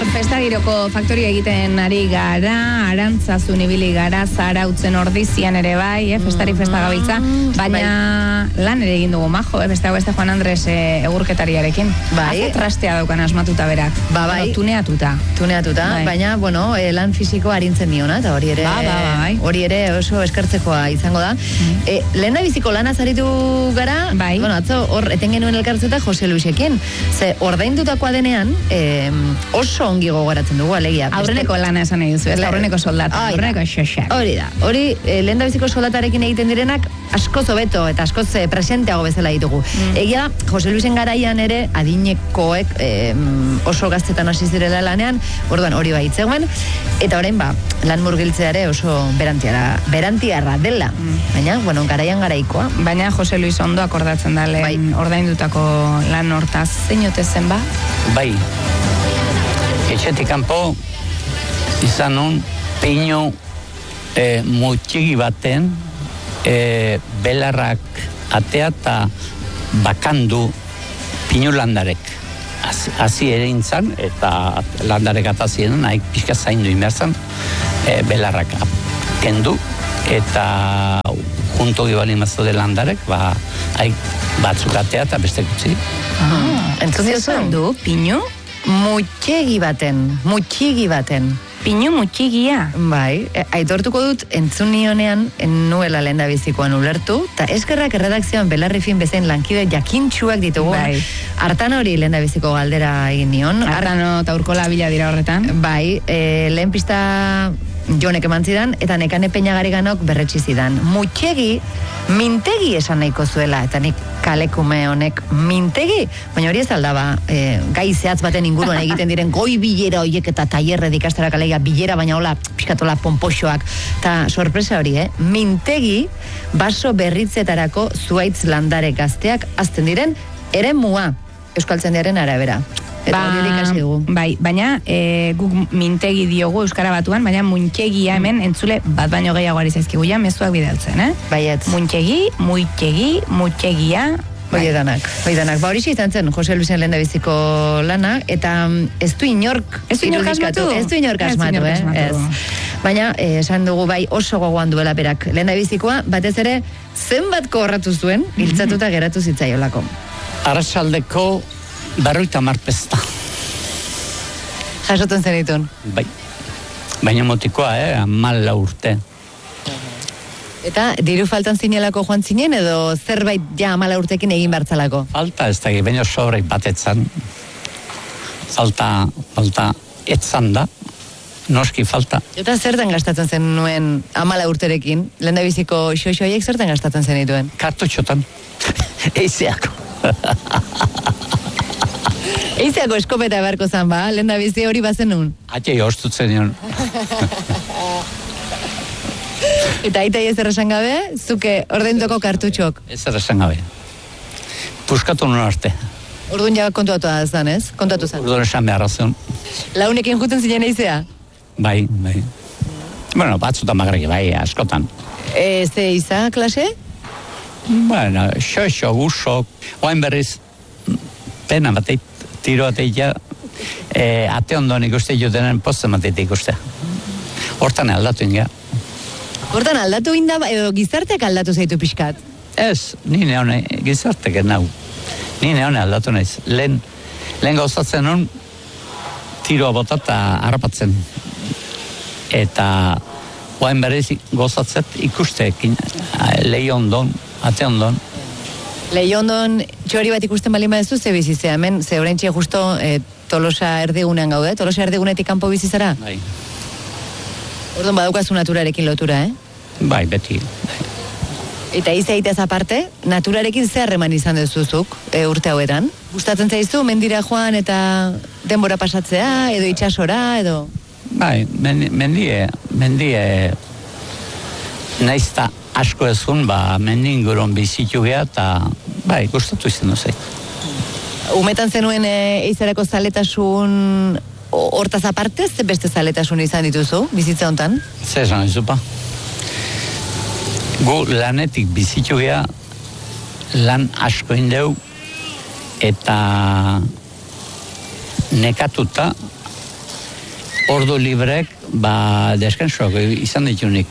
festagiroko faktoria egiten ari gara, arantzazun ibili gara, Zarautzen Ordizian ere bai, festa gabiltza, baina lan ere egin dugu majo, beste Juan Andres egurketariarekin. Bai. Trastea daukan asmatuta berak. Bai. Tuneatuta, baina, bueno, lan fisiko arintzen diona, eta hori ere, hori ere oso eskertzekoa izango da. Lehen da biziko lanaz aritu gara, bueno, atzo hor eten genuen elkartzuta Jose Luisekin, ze ordaindutakoa denean, oso ongi gogoratzen dugu, alegia. Aurreneko lana esan nahi duzu, aurreneko soldata, aurreneko xoxak. Hori da, hori lehen da biziko soldatarekin egiten direnak askoz hobeto eta askoz presenteago bezala ditugu. Egia, Jose Luisen garaian ere adinekoek oso gaztetan hasi zirela lanean, orduan hori bai itzegoen, eta orain lan murgiltzeare oso berantiarra dela. Baina, bueno, garaian garaikoa. Baina Jose Luis ondo akordatzen da lehen ordaindutako lan hortaz. Zein ote zen ba? Bai. Etxetik kanpo izan nun peinu mutxigi baten belarrak atea eta bakandu pinu landarek. Hazi ere intzan, eta landarek atazien, nahi pixka zaindu inberzan, belarrak kendu, eta junto gibali mazode landarek, batzuk atea eta beste gutxi. Entonces, du, pinu? Mutxigi baten. Pinu mutxigia. Bai, aitortuko dut entzun nionean nuela lehen da bizikoan ulertu, eta eskerrak erredakzioan belarri fin bezain lankide jakintxuak ditugu. Hartan hori lehen da biziko galdera egin nion. Hartano eta urkola bila dira horretan. Bai, lehen pista Jonek eman zidan, eta Nekane Peñagariganok berretsi zidan. Mutxegi, mintegi esan nahiko zuela, eta nik kalekume honek mintegi, baina hori ez aldaba gai zehatz baten inguruan egiten diren goi bilera horiek eta tailerre dikastera kalegia bilera, baina hola pixkatola pompoxoak, eta sorpresa hori, mintegi baso berritzetarako zuaitz landare gazteak azten diren eremua euskaltzendiaren arabera. Bai, baina guk mintegi diogu Euskara Batuan, baina muntxegia hemen entzule bat baino gehiago ari zaizkigu ja mezuak bidaltzen, Baietz. Muntxegi, mutxegia. Hoi edanak. Ba hori izan zen Jose Luisen lehen da biziko lana, eta ez du inork asmatu. Ez du inork asmatu, Baina, esan dugu bai oso gogoan duela berak lehen da bizikoa, batez ere zenbatko horratu zuen, hiltzatuta geratu zitzaiolako. Arratsaldeko 50 pesta. Jasoten zenitun? Bai. Baina motikoa, 14 urte. Eta diru faltan zinelako joan zinen, edo zerbait ja 14 urtekin egin bartzalako? Falta ez da, baina sobreik batetzan. Falta etzan da. Noski falta. Eta zertan gastatzen zen nuen 14 urterekin? Lehen da biziko xoxoiek zertan gastatzen zenituen? Kartutxotan. Eizeako. Eizeako eskopeta beharko zan ba, lehen da bizi hori bazen nun? Atei hostutzen nion. Eta aitai ez erresan gabe, zuke ordaindoko kartutxok? Ez erresan gabe. Puskatu nun arte. Orduan ja kontuatu zan, ez? Kontuatu zan. Orduan esan beharra zen. Launekin juten zinen eizea? Bai. Bueno, batzutan magreki, bai, askotan. Ze iza, klase? Bueno, xoxo, gusok. Oain berriz, pena bateit, tiro ateia, ate ondoan ikuste jutenen posten bateit ikuste. Hortan aldatu inga. Hortan aldatu inda, edo gizarteak aldatu zaitu pixkat? Ez, nine hone, gizartek nau. Nine hone aldatu naiz. Lehen gauzatzen hon, tiroa bota eta harrapatzen. Eta oain berriz gozatzet ikusteekin, lehi ondon, ate ondon. Lehi ondon, txori bat ikusten balima ez du, ze bizizea, hemen, ze horreintxe justo Tolosa erdigunean gaude, Tolosa erdigunetik kanpo bizizara? Bai. Orduan badaukazu naturarekin lotura, Bai, beti. Eta izaitez aparte, naturarekin zer harreman izan dezuzuk urte hauetan? Gustatzen zaizu, mendira joan eta denbora pasatzea, edo itxasora, edo? Bai, mendie naizta asko ezun, mendin guron bizitu geha, eta bai, gustatu izan duzait. Umetan zenuen eizarako zaletasun hortaz aparte, ze beste zaletasun izan dituzu, bizitza hontan? Zer esan izupa. Gu lanetik bizitu geha, lan asko indeu, eta nekatuta ordu librek, deskansoak izan ditunik.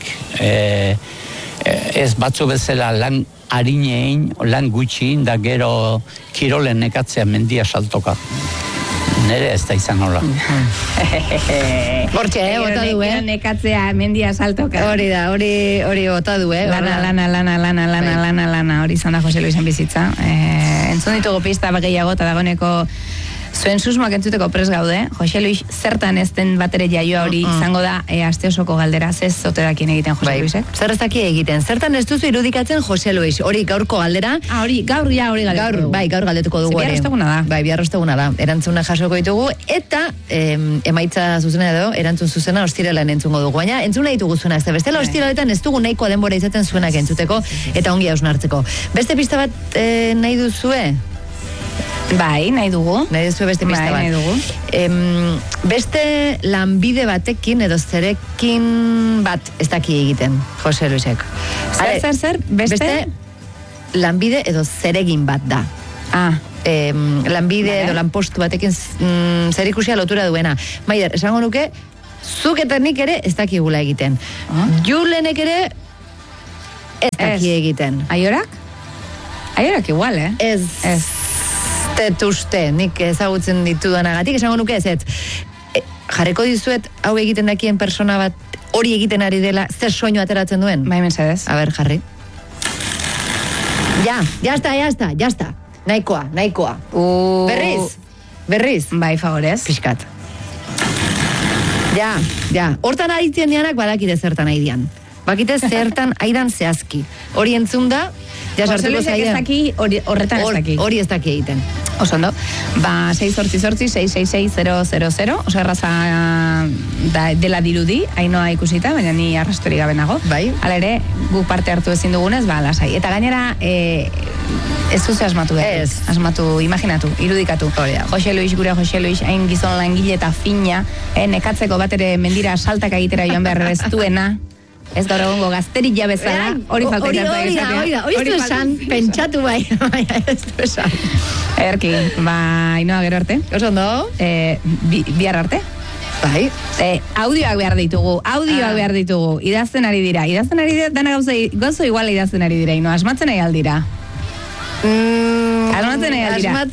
Ez batzu bezala lan harinein, lan gutxin, da gero kirolen nekatzea mendia saltoka. Nere ez da izan hola. Hortxe, bota du, Nekatzea mendia saltoka. Hori da, hori bota du, Lana, hori izan da Jose Luisen bizitza. Entzun ditugu pista gehiago eta dagoeneko zuen susmoak entzuteko pres gaude. Jose Luis zertan ez den batere jaioa hori izango da aste osoko galdera. Zez zote dakien egiten Jose Luisek? Zer ez daki egiten. Zertan ez duzu irudikatzen Jose Luis? Hori gaurko galdera. Hori gaur galdetuko dugu. Gaur galdetuko dugu. Bihar osteguna da. Bihar osteguna da. Erantzuna jasoko ditugu eta emaitza zuzena edo erantzun zuzena ostiralean entzungo dugu. Baina entzuna ditugu zuena. Ez bestela ostiraletan ez dugu nahiko denbora izaten zuenak entzuteko eta ongi hausnartzeko. Beste pista bat nahi duzue? Bai, nahi dugu. Nahi duzu beste pista bat. Nahi dugu. Beste lanbide batekin edo zerekin bat ez daki egiten, Jose Luisek. Zer? Beste lanbide edo zeregin bat da. Lanbide edo lanpostu batekin zerikusia lotura duena. Maider, esango nuke, zuk eta nik ere ez dakigula egiten. Julenek ere ez daki egiten. Aiorak? Aiorak igual, Ez uste, nik ezagutzen ditudanagatik, esango nuke ez. Jarreko dizuet, hau egiten dakien persona bat hori egiten ari dela, zer soinu ateratzen duen? Bai, mesedez. A ber, jarri. Ya está. Nahikoa. Berriz. Bai, favorez. Piskat. Ja. Hortan aritzen dianak badakite zertan aidian. Bakite zertan aidan zehazki. Hori entzun da, ja sartuko zaila. Horretan ez daki. Hori ez daki egiten. Oso ondo. 688-666-000, oso erraza dela dirudi, hainoa ikusita, baina ni arrastori gabe nago. Bai. Hala ere, gu parte hartu ezin dugunez, lasai. Eta gainera, ez duzu asmatu behar. Ez. Asmatu, imaginatu, irudikatu. Jose Luis, hain gizon langile eta fina, nekatzeko bat ere mendira saltak egitera joan behar ez duena. Ez gaur egongo gazterilla bezala, hori falta izatea. Hori ez du esan, pentsatu bai, ez du esan. Erki, inoa gero arte. Oso ondo? Bihar arte. Bai. Audioak behar ditugu. Idazten ari dira, dana gozo igual idazten ari dira, inoa, asmatzen nahi aldira. Asmatzen nahi aldira.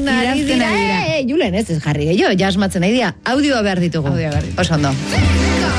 Julen, ez jarri gehiago, ja asmatzen nahi dira. Audioa behar ditugu. Oso ondo.